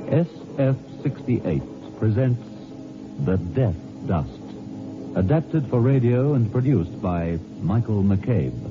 SF-68 presents The Death Dust, adapted for radio and produced by Michael McCabe.